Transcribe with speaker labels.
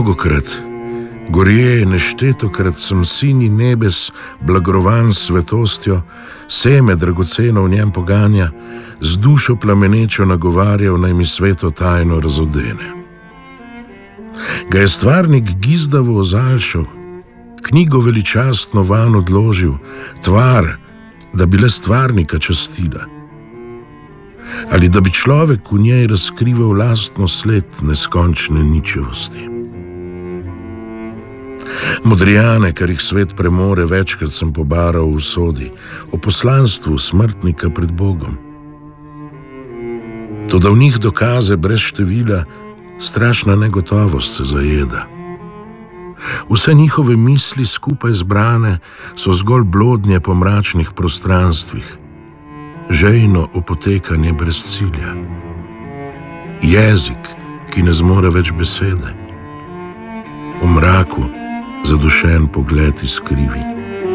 Speaker 1: Mnogokrat, gorje neštetokrat sem sini nebes blagrovan s svetostjo, seme dragoceno v njem poganja, z dušo plamenečo nagovarjal, naj mi sveto tajno razodene. Ga je stvarnik gizdavo ozaljšal, knjigo veličastno van odložil, tvar, da bi le stvarnika častila, ali da bi človek v njej razkrival lastno sled neskončne ničevosti. Modrijane, kar jih svet premore, večkrat sem pobaral v sodi, o poslanstvu smrtnika pred Bogom. Toda v njih dokaze brez števila, strašna negotovost se zajeda. Vse njihove misli skupaj zbrane so zgolj blodnje po mračnih prostranstvih, žejno opotekanje brez cilja. Jezik, ki ne zmore več besede. V mraku zadušen pogled izkrivi.